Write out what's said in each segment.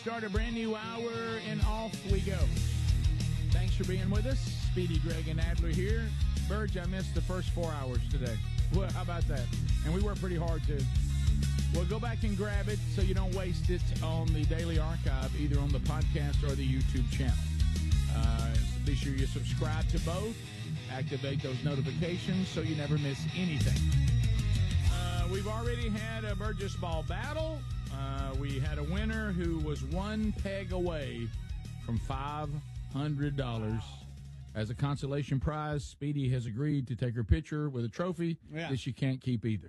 start a brand new hour, and off we go. Thanks for being with us. Speedy, Greg, and Adler here. Burge, I missed the first 4 hours today. Well, how about that? And we worked pretty hard, too. Well, go back and grab it so you don't waste it on the Daily Archive, either on the podcast or the YouTube channel. Be sure you subscribe to both. Activate those notifications so you never miss anything. We've already had a Burgess Ball battle. We had a winner who was one peg away from $500. As a consolation prize, Speedy has agreed to take her picture with a trophy that she can't keep either.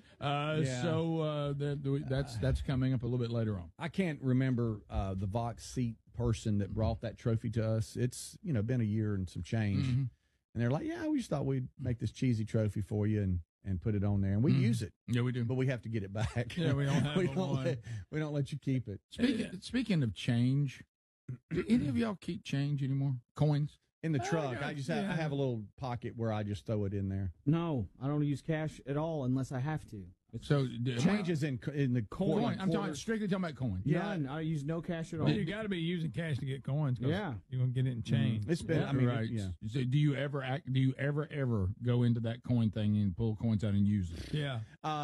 So that's coming up a little bit later on. I can't remember the Vox seat person that brought that trophy to us. It's been a year and some change, and they're like, "Yeah, we just thought we'd make this cheesy trophy for you and put it on there, and we use it. Yeah, we do, but we have to get it back. Yeah, we don't have we don't let you keep it. Speaking of change, do any of y'all keep change anymore? Coins? In the truck, I have a little pocket where I just throw it in there. No, I don't use cash at all unless I have to. So change is in the coin. I'm strictly talking about coins. None. I use no cash at all. You got to be using cash to get coins. Yeah, you're gonna get it in change. It's been. Right. So do you ever go into that coin thing and pull coins out and use them? Yeah.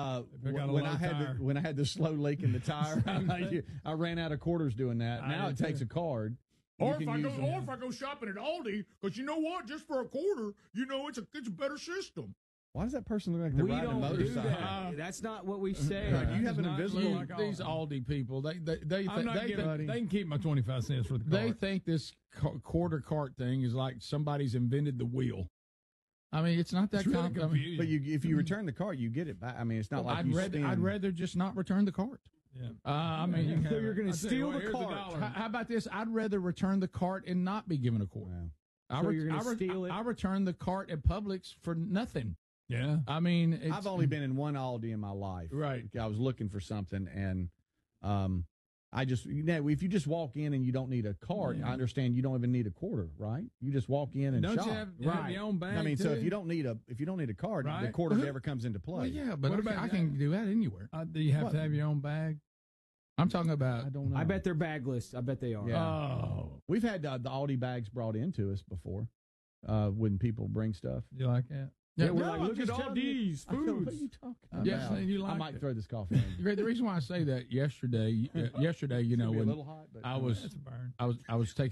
When I had the slow leak in the tire, I ran out of quarters doing that. Now it takes a card. Or if I go shopping at Aldi, because you know what? Just for a quarter, it's a better system. Why does that person look like they're riding a motorcycle? Do that. That's not what we say. You have an invisible. These Aldi people, they can keep my 25 cents for the cart. They think this quarter cart thing is like somebody's invented the wheel. I mean, it's not that really confusing. But if you return the cart, you get it back. I mean, it's not like I'd rather just not return the cart. Yeah. You're going to steal the cart. How about this? I'd rather return the cart and not be given a quart. Wow. You're going to steal it? I return the cart at Publix for nothing. Yeah. I mean, I've only been in one Aldi in my life. Right. I was looking for something, and I just, if you just walk in and you don't need a cart, I understand you don't even need a quarter, right? You just walk in and shop. You have your own bag? I mean, so if you don't need a cart, the quarter never comes into play. Well, yeah, but I can do that anywhere. Do you have to have your own bag? I'm talking about. I don't know. I bet they're bagless. I bet they are. Yeah. Oh, we've had the Aldi bags brought into us before when people bring stuff. You like that? Yeah, we're like, look at all these foods. What are you talking about? Yes, you like I might it. throw this coffee in. The reason why I say that yesterday, It's when a little hot, but I was taking